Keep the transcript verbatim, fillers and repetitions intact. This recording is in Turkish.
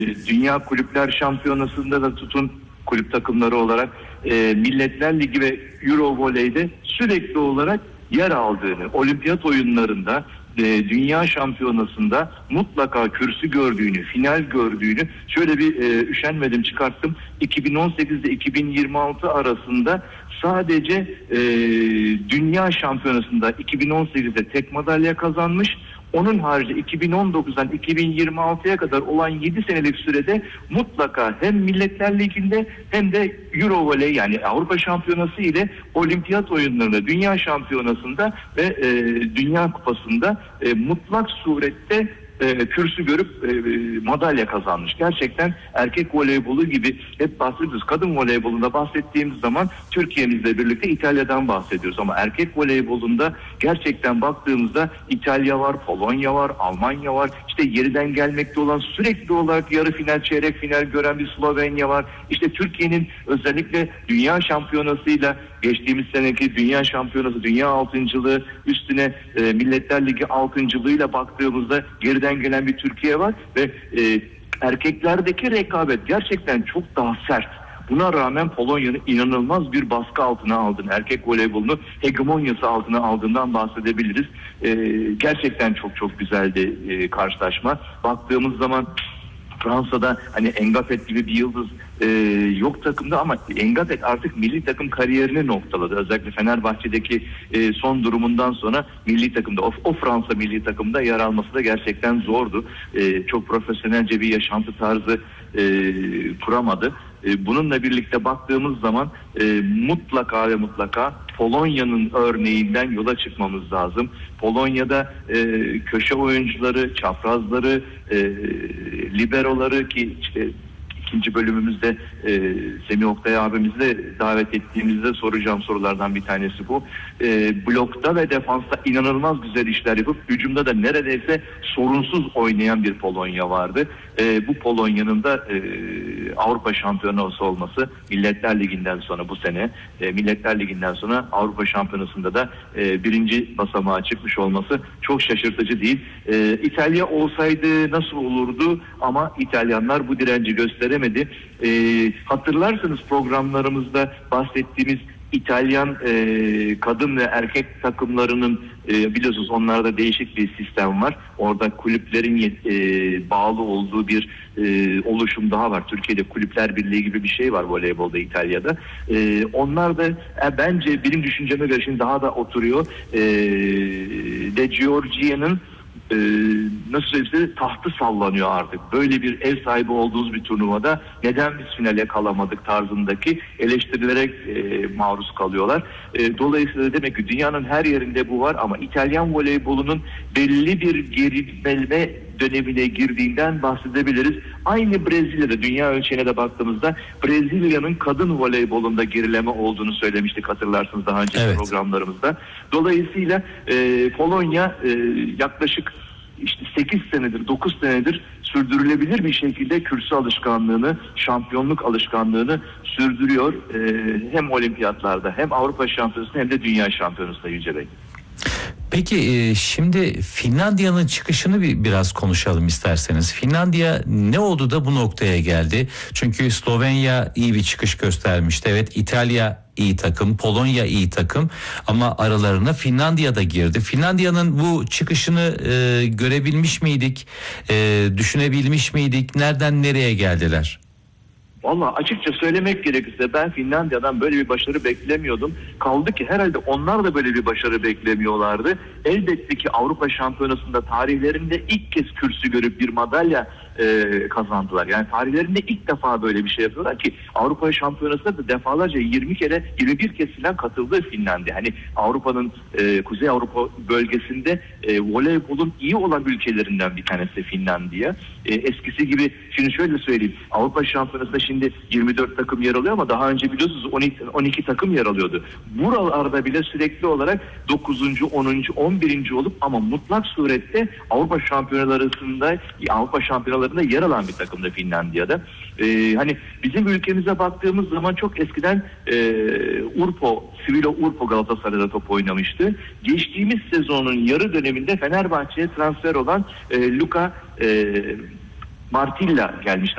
Dünya Kulüpler Şampiyonası'nda da tutun kulüp takımları olarak e, Milletler Ligi ve Euro Voley'de sürekli olarak yer aldığını, olimpiyat oyunlarında, e, dünya şampiyonasında mutlaka kürsü gördüğünü, final gördüğünü şöyle bir e, üşenmedim çıkarttım. iki bin on sekiz ile iki bin yirmi altı arasında sadece e, dünya şampiyonasında iki bin on sekizde tek madalya kazanmış. Onun harici iki bin on dokuzdan iki bin yirmi altıya kadar olan yedi senelik sürede mutlaka hem Milletler Ligi'nde hem de Euro Voley yani Avrupa Şampiyonası ile olimpiyat oyunlarında, dünya şampiyonasında ve e, dünya kupasında e, mutlak surette e, kürsü görüp e, madalya kazanmış. Gerçekten erkek voleybolu gibi hep bahsediyoruz. Kadın voleybolunda bahsettiğimiz zaman Türkiye'mizle birlikte İtalya'dan bahsediyoruz. Ama erkek voleybolunda gerçekten baktığımızda İtalya var, Polonya var, Almanya var. İşte yeriden gelmekte olan sürekli olarak yarı final, çeyrek final gören bir Slovenya var. İşte Türkiye'nin özellikle dünya şampiyonasıyla geçtiğimiz seneki dünya şampiyonası, dünya altıncılığı üstüne e, Milletler Ligi altıncılığıyla baktığımızda geriden gelen bir Türkiye var ve e, erkeklerdeki rekabet gerçekten çok daha sert. Buna rağmen Polonya'nın inanılmaz bir baskı altına aldığını, erkek voleybolunu hegemonyası altına aldığından bahsedebiliriz. E, gerçekten çok çok güzeldi e, karşılaşma. Baktığımız zaman Fransa'da hani Engapet gibi bir yıldız e, yok takımda ama Engapet artık milli takım kariyerini noktaladı. Özellikle Fenerbahçe'deki e, son durumundan sonra milli takımda, o, o Fransa milli takımda yer alması da gerçekten zordu. E, çok profesyonelce bir yaşantı tarzı e, kuramadı. E, bununla birlikte baktığımız zaman e, mutlaka ve mutlaka Polonya'nın örneğinden yola çıkmamız lazım. Polonya'da e, köşe oyuncuları, çaprazları, e, liberoları ki işte ikinci bölümümüzde e, Semih Oktay abimizle davet ettiğimizde soracağım sorulardan bir tanesi bu. E, blokta ve defansta inanılmaz güzel işler yapıp hücumda da neredeyse sorunsuz oynayan bir Polonya vardı. E, bu Polonya'nın da e, Avrupa Şampiyonası olması Milletler Ligi'nden sonra bu sene e, Milletler Ligi'nden sonra Avrupa Şampiyonası'nda da e, birinci basamağa çıkmış olması çok şaşırtıcı değil. E, İtalya olsaydı nasıl olurdu ama İtalyanlar bu direnci gösteremedi. E, hatırlarsanız programlarımızda bahsettiğimiz İtalyan e, kadın ve erkek takımlarının e, biliyorsunuz onlarda değişik bir sistem var. Orada kulüplerin e, bağlı olduğu bir e, oluşum daha var. Türkiye'de Kulüpler Birliği gibi bir şey var voleybolda İtalya'da. E, onlar da e, bence benim düşünceme göre şimdi daha da oturuyor. E, De Giorgia'nın Ee, nasıl söyleyeyim, tahtı sallanıyor artık. Böyle bir ev sahibi olduğunuz bir turnuvada neden biz finale kalamadık tarzındaki eleştirilere e, maruz kalıyorlar. E, dolayısıyla demek ki dünyanın her yerinde bu var ama İtalyan voleybolunun belli bir gerilme dönemine girdiğinden bahsedebiliriz. Aynı Brezilya'da dünya ölçeğine de baktığımızda Brezilya'nın kadın voleybolunda gerileme olduğunu söylemiştik hatırlarsınız daha önceki evet. programlarımızda. Dolayısıyla e, Polonya e, yaklaşık işte sekiz senedir, dokuz senedir sürdürülebilir bir şekilde kürsü alışkanlığını, şampiyonluk alışkanlığını sürdürüyor. E, hem olimpiyatlarda hem Avrupa Şampiyonası'nda hem de Dünya Şampiyonası'nda Yüce Bey. Peki şimdi Finlandiya'nın çıkışını bir biraz konuşalım isterseniz. Finlandiya ne oldu da bu noktaya geldi? Çünkü Slovenya iyi bir çıkış göstermişti. Evet, İtalya iyi takım, Polonya iyi takım ama aralarına Finlandiya da girdi. Finlandiya'nın bu çıkışını e, görebilmiş miydik? E, düşünebilmiş miydik? Nereden nereye geldiler? Vallahi açıkça söylemek gerekirse ben Finlandiya'dan böyle bir başarı beklemiyordum. Kaldı ki herhalde onlar da böyle bir başarı beklemiyorlardı. Elbette ki Avrupa Şampiyonası'nda tarihlerinde ilk kez kürsü görüp bir madalya e, kazandılar. Yani tarihlerinde ilk defa böyle bir şey yapıyorlar ki Avrupa Şampiyonası'nda da defalarca yirmi kere yirmi bir kez falan katıldı Finlandiya. Hani Avrupa'nın e, Kuzey Avrupa bölgesinde e, voleybolun iyi olan ülkelerinden bir tanesi Finlandiya. E, eskisi gibi şimdi şöyle söyleyeyim. Avrupa Şampiyonası'nda şimdi yirmi dört takım yer alıyor ama daha önce biliyorsunuz on iki, on iki takım yer alıyordu. Buralarda bile sürekli olarak dokuzuncu, onuncu, on birinci olup ama mutlak surette Avrupa Şampiyonaları arasında Avrupa Şampiyonalarında yer alan bir takımda Finlandiya'da. Ee, hani bizim ülkemize baktığımız zaman çok eskiden e, Urpo, Sivilo Urpo Galatasaray'da top oynamıştı. Geçtiğimiz sezonun yarı döneminde Fenerbahçe'ye transfer olan e, Luka e, Martilla gelmişti